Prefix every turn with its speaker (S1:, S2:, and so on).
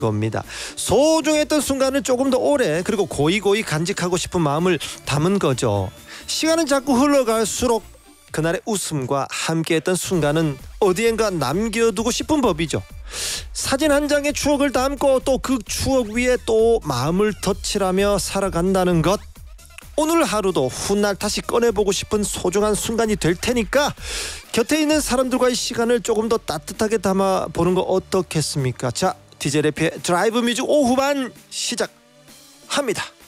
S1: 겁니다. 소중했던 순간을 조금 더 오래 그리고 고이고이 간직하고 싶은 마음을 담은 거죠. 시간은 자꾸 흘러갈수록 그날의 웃음과 함께했던 순간은 어디엔가 남겨두고 싶은 법이죠. 사진 한 장의 추억을 담고 또 그 추억 위에 또 마음을 덧칠하며 살아간다는 것, 오늘 하루도 훗날 다시 꺼내보고 싶은 소중한 순간이 될 테니까 곁에 있는 사람들과의 시간을 조금 더 따뜻하게 담아보는 거 어떻겠습니까? 자, DJ 래피의 드라이브 뮤직 오후반 시작합니다.